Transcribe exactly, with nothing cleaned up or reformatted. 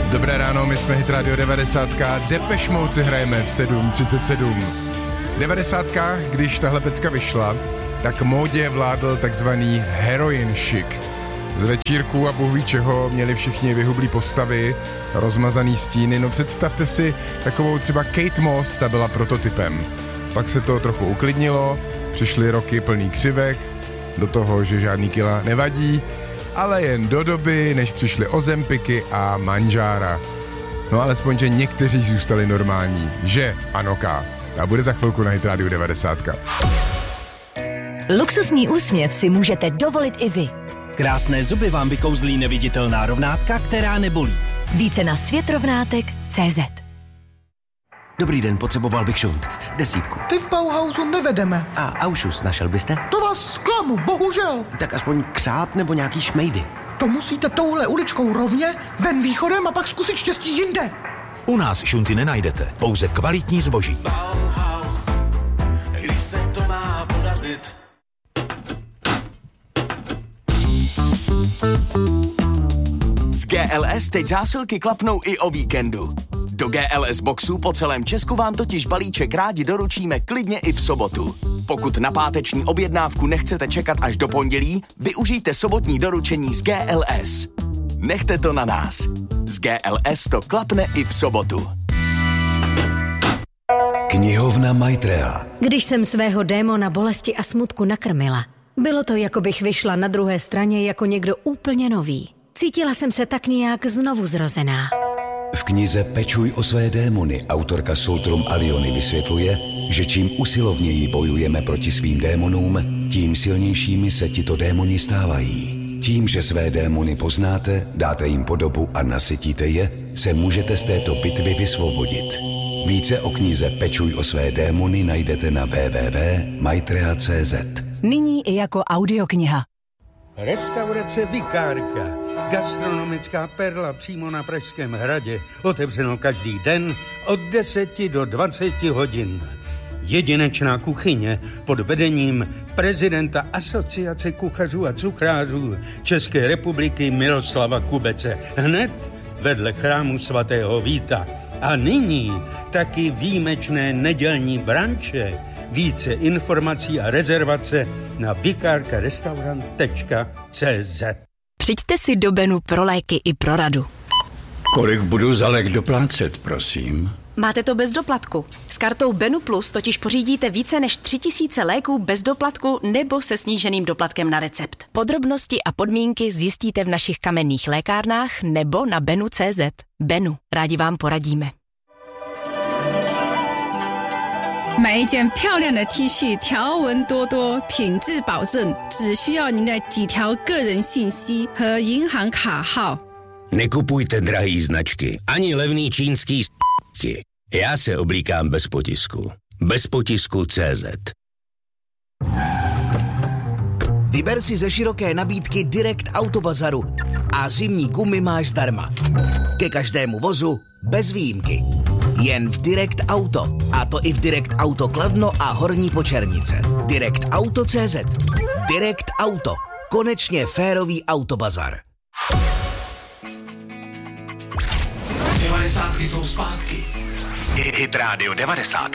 Dobré ráno, my jsme Hit Radio devadesát. Depeche Mode si hrajeme v sedm třicet sedm. devadesátka, když tahle pecka vyšla, tak módě vládl takzvaný heroin chic. Z večírků a bohu ví čeho měli všichni vyhublý postavy, rozmazaný stíny. No představte si takovou třeba Kate Moss, ta byla prototypem. Pak se to trochu uklidnilo, přišly roky plný křivek, do toho, že žádný kila nevadí, ale jen do doby, než přišly Ozempiky a Manžára. No alespoň, že někteří zůstali normální, že Anoka. A bude za chvilku na Hit Radio devadesát. Luxusní úsměv si můžete dovolit i vy. Krásné zuby vám vykouzlí neviditelná rovnátka, která nebolí. Více na světrovnátek tečka cé zet. Dobrý den, potřeboval bych šunt. Desítku. Ty v Bauhausu nevedeme. A Aušus našel byste? To vás zklamu, bohužel. Tak aspoň křáp nebo nějaký šmejdy. To musíte touhle uličkou rovně, ven východem a pak zkusit štěstí jinde. U nás šunty nenajdete, pouze kvalitní zboží. Bauhaus, když se to má podařit. Z G L S teď zásilky klapnou i o víkendu. Do G L S boxů po celém Česku vám totiž balíček rádi doručíme klidně i v sobotu. Pokud na páteční objednávku nechcete čekat až do pondělí, využijte sobotní doručení z G L S. Nechte to na nás. Z G L S to klapne i v sobotu. Knihovna Maitreya. Když jsem svého démona bolesti a smutku nakrmila, bylo to, jako bych vyšla na druhé straně jako někdo úplně nový. Cítila jsem se tak nějak znovu zrozená. V knize Pečuj o své démony autorka Soltrum Aliony vysvětluje, že čím usilovněji bojujeme proti svým démonům, tím silnějšími se tito démoni stávají. Tím, že své démony poznáte, dáte jim podobu a nasytíte je, se můžete z této bitvy vysvobodit. Více o knize Pečuj o své démony najdete na w w w tečka maitreya tečka cé zet. Nyní i jako audiokniha. Restaurace Vikárka. Gastronomická perla přímo na Pražském hradě. Otevřeno každý den od deseti do dvaceti hodin. Jedinečná kuchyně pod vedením prezidenta Asociace kuchařů a cuchrářů České republiky Miroslava Kubece. Hned vedle chrámu svatého Víta. A nyní taky výjimečné nedělní branče. Více informací a rezervace na vikarkarestaurant tečka cé zet. Přijďte si do Benu pro léky i pro radu. Kolik budu za lék doplácet, prosím? Máte to bez doplatku. S kartou Benu Plus totiž pořídíte více než tři tisíce léků bez doplatku nebo se sníženým doplatkem na recept. Podrobnosti a podmínky zjistíte v našich kamenných lékárnách nebo na benu tečka cé zet. Benu, rádi vám poradíme. 买一件漂亮的 T 恤，条纹多多，品质保证，只需要您的几条个人信息和银行卡号。 Nekupujte drahý značky, ani levný čínský s***ky. Já se oblíkám bez potisku. Bez potisku tečka cé zet. Vyber si ze široké nabídky Direct Autobazaru a zimní gumy máš zdarma. Ke každému vozu bez výjimky. Jen v Direct Auto. A to i v Direct Auto Kladno a Horní Počernice. Direct Auto tečka cé zet. Direct Auto. Konečně férový autobazar. devadesátky jsou zpátky. Hit Radio devadesát.